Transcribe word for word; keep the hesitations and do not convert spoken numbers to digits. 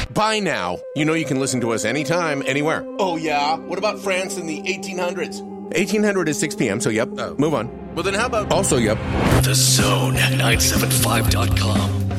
By now, you know you can listen to us anytime, anywhere. Oh, yeah? What about France in the eighteen hundreds? eighteen hundred is six p.m., so yep. Oh. Move on. Well, then how about... Also, yep. The Zone nine seven five dot com.